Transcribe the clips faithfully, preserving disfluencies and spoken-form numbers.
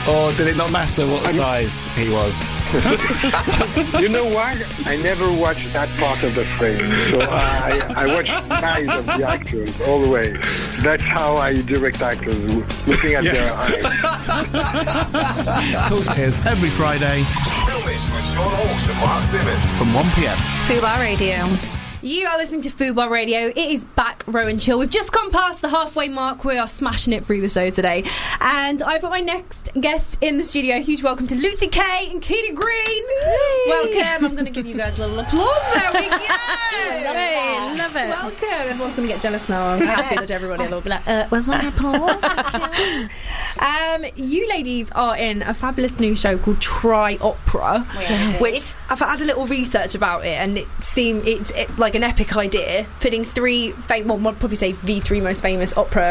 Or did it not matter what I size he was? You know what? I never watched that part of the frame. So I, I watch the size of the actors all the way. That's how I direct actors, looking at Yeah. their eyes. Of course it is. Every Friday Filmish with Sean Hawks and Mark Simmons. from one p.m. Fubar Radio. You are listening to Fubar Radio. It is back, row and chill. We've just gone past the halfway mark. We are smashing it through the show today. And I've got my next guest in the studio. Huge welcome to Lucy Kay and Keita Green. Welcome. I'm going to give you guys a little applause. There we go. Hey, love it. Welcome. Everyone's going to get jealous now. I have to do that to everybody. They'll be like, uh, where's my applause? um, you ladies are in a fabulous new show called Try Opera, Yes. which I've had a little research about it, and it seemed it's it, like an epic idea, fitting three, fam- well, I'd probably say the three most famous opera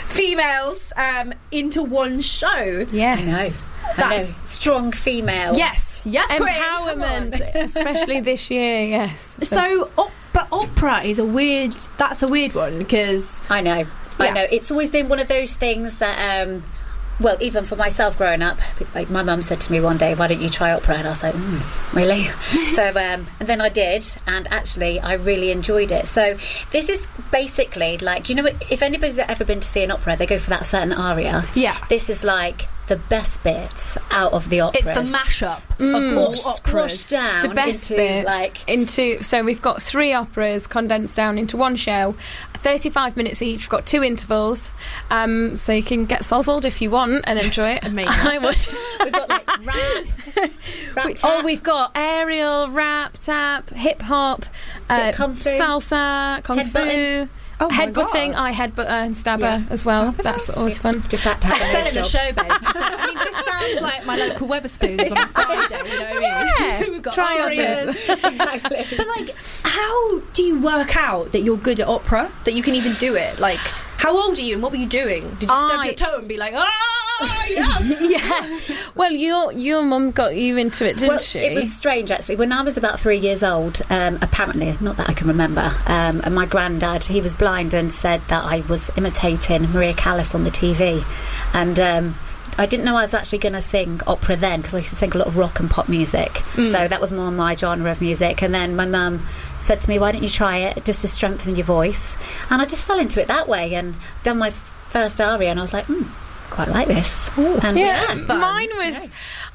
females um, into one show. Yes. I know. I That's- know. Strong female. Yes, yes, Queen, Empowerment, come on. especially this year, yes. So, op- but opera is a weird. That's a weird one because I know. Yeah. I know. It's always been one of those things that, um, well, even for myself growing up, like my mum said to me one day, why don't you try opera? And I was like, mm, really? so, um, and then I did, and actually I really enjoyed it. So this is basically like, you know, if anybody's ever been to see an opera, they go for that certain aria. Yeah. This is like the best bits out of the opera. it's the mashup of all Squashed operas. down The best into, bits like, into so we've got three operas condensed down into one show, thirty-five minutes each. We've got two intervals, um, so you can get sozzled if you want and enjoy it. Amazing. I would. we've got like rap, rap We- tap. oh, we've got aerial, rap, tap, hip hop, uh, Bit kung fu. salsa, kung Headbutting. fu. Oh my Headbutting, God. I headbutter and stabber Yeah. as well. That's always fun. just that tap. Selling the show, babes. I mean, this sounds like my local Weatherspoons on a Friday. You know what I mean? We've got Try arias. Exactly. But like, how do you work out that you're good at opera? That you can even do it? Like, how old are you and what were you doing? Did you stump I- your toe and be like, ah, yes? Yeah. Well, your your mum got you into it, didn't Well, she? it was strange actually. When I was about three years old, um, apparently, not that I can remember, um, and my granddad, he was blind and said that I was imitating Maria Callas on the T V, and um, I didn't know I was actually going to sing opera then because I used to sing a lot of rock and pop music, so that was more my genre of music. And then my mum said to me, "Why don't you try it just to strengthen your voice?" And I just fell into it that way and done my f- first aria, and I was like, hmm, quite like this. And Yeah, fun. mine was.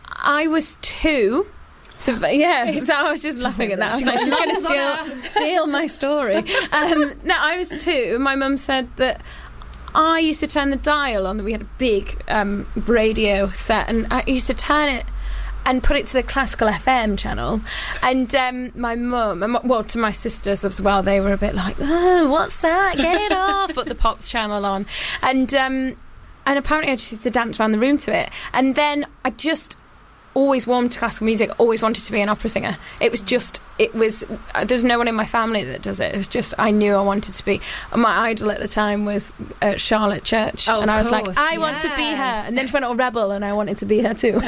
I was two. So yeah, so I was just laughing at that. I was like, she's going to steal steal my story. Um, no, I was two. My mum said that I used to turn the dial on. We had a big um, radio set, and I used to turn it and put it to the classical F M channel. And um, my mum, and my- well, to my sisters as well, they were a bit like, oh, what's that? Get it off! Put the pop channel on, and um, and apparently I just used to dance around the room to it. And then I just always warmed to classical music, always wanted to be an opera singer. It was just, it was, uh, there's no one in my family that does it. It was just, I knew I wanted to be. My idol at the time was uh, Charlotte Church. Oh, and of I was like, course, I want to be her. yes. And then she went all rebel and I wanted to be her too.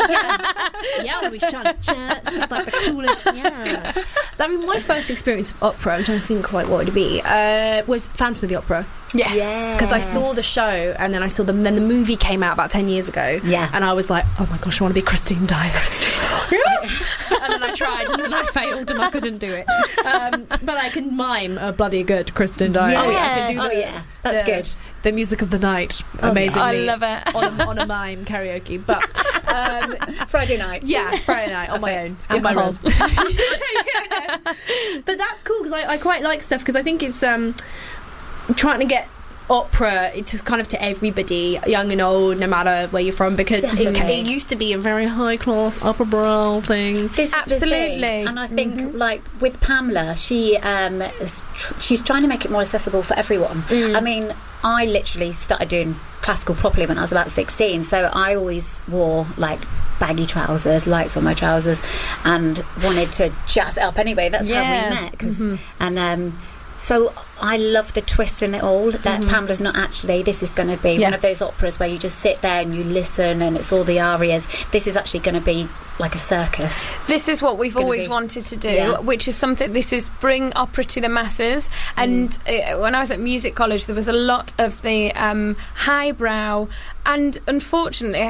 Yeah, I want to be Charlotte Church. She's like the coolest. Yeah. So, I mean, my first experience of opera, I'm trying to think quite what it would be, uh, was Phantom of the Opera. Yes. Yeah. Because I saw the show and then I saw them. Then the movie came out about ten years ago. Yeah. And I was like, oh my gosh, I want to be Christine Dyer. And then I tried and then I failed and I couldn't do it. Um, but I can mime a bloody good Christine Dyer. Yeah. Oh, yeah, I can do Oh, the- yeah. That's the- good. The music of the night, Oh, amazingly. I love it. On a, on a mime karaoke. But um, Friday night. yeah, Friday night on my own in my Alcohol. room. Yeah. But that's cool because I, I quite like stuff because I think it's um, trying to get opera it's kind of to everybody, young and old, no matter where you're from, because it, Definitely. it used to be a very high class upper brow thing. This is the Absolutely. thing. And I think, like with Pamela, she um, is tr- she's trying to make it more accessible for everyone. I mean, I literally started doing classical properly when I was about sixteen, so I always wore like baggy trousers, lights on my trousers, and wanted to jazz it up anyway. That's Yeah. how we met. 'cause- and um, so I love the twist in it all, that Pamela's not actually, this is going to be Yeah. one of those operas where you just sit there and you listen and it's all the arias. This is actually going to be like a circus. This is what we've gonna always be- wanted to do, Yeah. which is something, this is bring opera to the masses. And uh, when I was at music college, there was a lot of the um, highbrow, and unfortunately